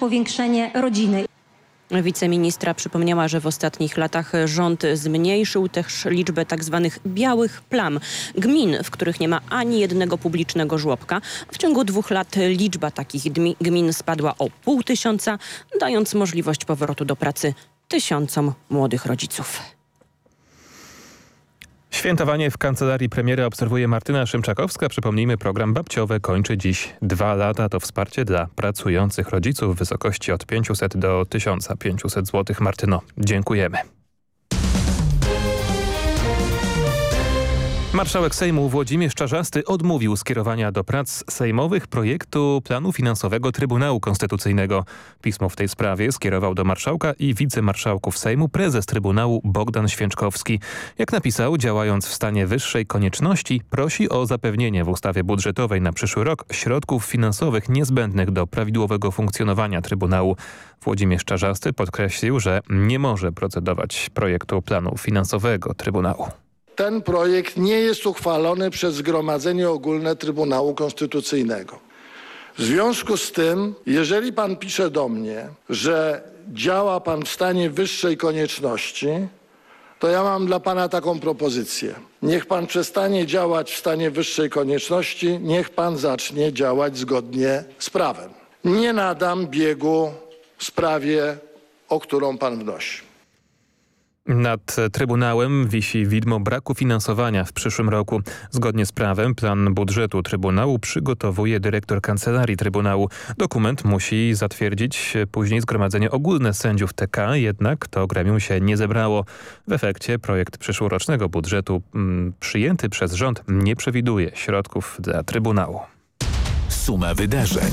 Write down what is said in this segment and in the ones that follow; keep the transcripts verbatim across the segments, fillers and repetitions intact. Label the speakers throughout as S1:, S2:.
S1: powiększenie rodziny.
S2: Wiceministra przypomniała, że w ostatnich latach rząd zmniejszył też liczbę tak zwanych białych plam. Gmin, w których nie ma ani jednego publicznego żłobka. W ciągu dwóch lat liczba takich gmin spadła o pół tysiąca, dając możliwość powrotu do pracy tysiącom młodych rodziców.
S3: Świętowanie w kancelarii premiera obserwuje Martyna Szymczakowska. Przypomnijmy, program babciowy kończy dziś dwa lata. To wsparcie dla pracujących rodziców w wysokości od pięciuset do tysiąc pięciuset złotych. Martyno, dziękujemy. Marszałek Sejmu Włodzimierz Czarzasty odmówił skierowania do prac sejmowych projektu planu finansowego Trybunału Konstytucyjnego. Pismo w tej sprawie skierował do marszałka i wicemarszałków Sejmu prezes Trybunału Bogdan Święczkowski. Jak napisał, działając w stanie wyższej konieczności, prosi o zapewnienie w ustawie budżetowej na przyszły rok środków finansowych niezbędnych do prawidłowego funkcjonowania Trybunału. Włodzimierz Czarzasty podkreślił, że nie może procedować projektu planu finansowego Trybunału.
S4: Ten projekt nie jest uchwalony przez Zgromadzenie Ogólne Trybunału Konstytucyjnego. W związku z tym, jeżeli pan pisze do mnie, że działa pan w stanie wyższej konieczności, to ja mam dla pana taką propozycję. Niech pan przestanie działać w stanie wyższej konieczności, niech pan zacznie działać zgodnie z prawem. Nie nadam biegu w sprawie, o którą pan wnosi.
S3: Nad Trybunałem wisi widmo braku finansowania w przyszłym roku. Zgodnie z prawem plan budżetu Trybunału przygotowuje dyrektor Kancelarii Trybunału. Dokument musi zatwierdzić później Zgromadzenie Ogólne Sędziów T K, jednak to gremium się nie zebrało. W efekcie projekt przyszłorocznego budżetu mm, przyjęty przez rząd nie przewiduje środków dla Trybunału.
S5: Suma wydarzeń.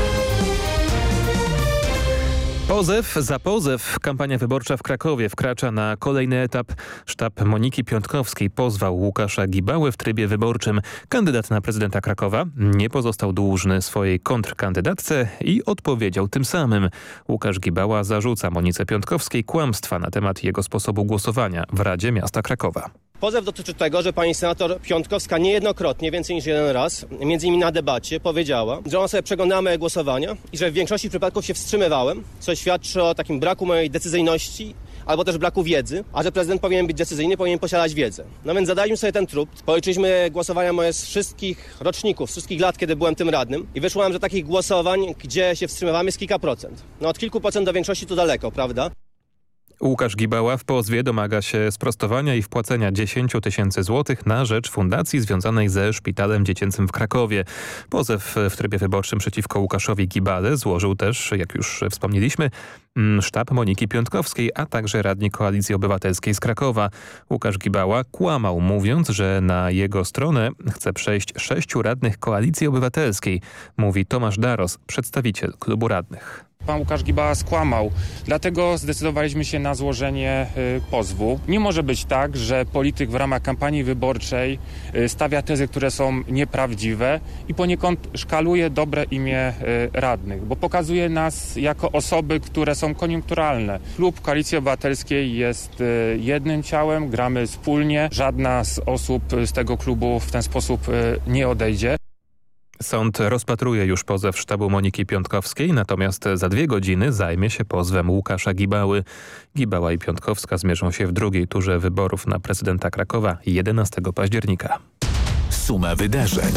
S3: Pozew za pozew. Kampania wyborcza w Krakowie wkracza na kolejny etap. Sztab Moniki Piątkowskiej pozwał Łukasza Gibałę w trybie wyborczym. Kandydat na prezydenta Krakowa nie pozostał dłużny swojej kontrkandydatce i odpowiedział tym samym. Łukasz Gibała zarzuca Monice Piątkowskiej kłamstwa na temat jego sposobu głosowania w Radzie Miasta Krakowa.
S6: Pozew dotyczy tego, że pani senator Piątkowska niejednokrotnie, więcej niż jeden raz, między innymi na debacie, powiedziała, że ona sobie przeglądała moje głosowania i że w większości przypadków się wstrzymywałem, co świadczy o takim braku mojej decyzyjności albo też braku wiedzy, a że prezydent powinien być decyzyjny, powinien posiadać wiedzę. No więc zadaliśmy sobie ten trud, policzyliśmy głosowania moje z wszystkich roczników, z wszystkich lat, kiedy byłem tym radnym i wyszło nam, że takich głosowań, gdzie się wstrzymywamy, jest kilka procent. No od kilku procent do większości to daleko, prawda?
S3: Łukasz Gibała w pozwie domaga się sprostowania i wpłacenia dziesięć tysięcy złotych na rzecz fundacji związanej ze Szpitalem Dziecięcym w Krakowie. Pozew w trybie wyborczym przeciwko Łukaszowi Gibale złożył też, jak już wspomnieliśmy, sztab Moniki Piątkowskiej, a także radni Koalicji Obywatelskiej z Krakowa. Łukasz Gibała kłamał, mówiąc, że na jego stronę chce przejść sześciu radnych Koalicji Obywatelskiej, mówi Tomasz Daros, przedstawiciel klubu radnych.
S7: Pan Łukasz Gibała skłamał, dlatego zdecydowaliśmy się na złożenie y, pozwu. Nie może być tak, że polityk w ramach kampanii wyborczej y, stawia tezy, które są nieprawdziwe i poniekąd szkaluje dobre imię y, radnych, bo pokazuje nas jako osoby, które są koniunkturalne. Klub Koalicji Obywatelskiej jest y, jednym ciałem, gramy wspólnie, żadna z osób z tego klubu w ten sposób y, nie odejdzie.
S3: Sąd rozpatruje już pozew sztabu Moniki Piątkowskiej, natomiast za dwie godziny zajmie się pozwem Łukasza Gibały. Gibała i Piątkowska zmierzą się w drugiej turze wyborów na prezydenta Krakowa jedenastego października.
S5: Suma wydarzeń.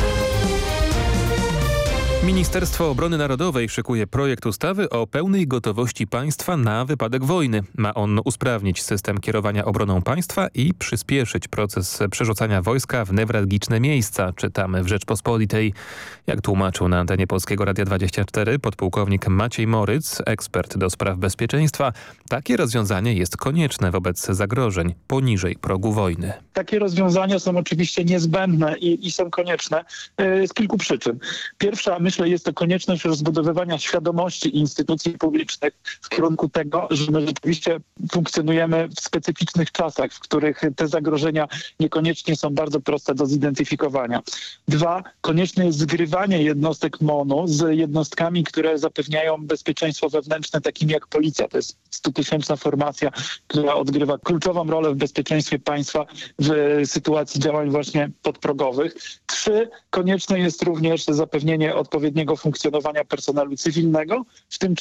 S3: Ministerstwo Obrony Narodowej szykuje projekt ustawy o pełnej gotowości państwa na wypadek wojny. Ma on usprawnić system kierowania obroną państwa i przyspieszyć proces przerzucania wojska w newralgiczne miejsca, czytamy w Rzeczpospolitej. Jak tłumaczył na antenie Polskiego Radia dwadzieścia cztery podpułkownik Maciej Moryc, ekspert do spraw bezpieczeństwa, takie rozwiązanie jest konieczne wobec zagrożeń poniżej progu wojny.
S8: Takie rozwiązania są oczywiście niezbędne i, i są konieczne yy, z kilku przyczyn. Pierwsza, myślę, jest to konieczność rozbudowywania świadomości instytucji publicznych w kierunku tego, że my rzeczywiście funkcjonujemy w specyficznych czasach, w których te zagrożenia niekoniecznie są bardzo proste do zidentyfikowania. Dwa, konieczne jest zgrywanie jednostek M O N-u z jednostkami, które zapewniają bezpieczeństwo wewnętrzne, takimi jak policja. To jest stutysięczna formacja, która odgrywa kluczową rolę w bezpieczeństwie państwa w sytuacji działań właśnie podprogowych. Trzy, konieczne jest również zapewnienie odpowiedniego funkcjonowania personelu cywilnego, w tym